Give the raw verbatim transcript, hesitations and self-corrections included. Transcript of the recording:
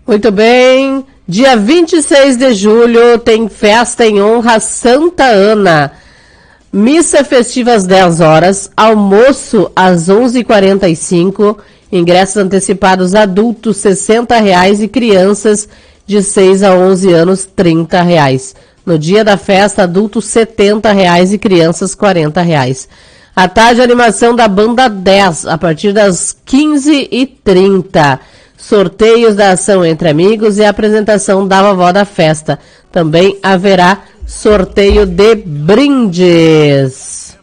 Muito bem. Dia vinte e seis de julho tem festa em honra a Santa Ana. Missa festiva às dez horas, almoço às onze e quarenta e cinco, ingressos antecipados adultos sessenta reais e crianças de seis a onze anos trinta reais. No dia da festa, adultos setenta reais e crianças quarenta reais. À tarde, animação da Banda dez, a partir das quinze e trinta. Sorteios da ação entre amigos e a apresentação da vovó da festa. Também haverá sorteio de brindes.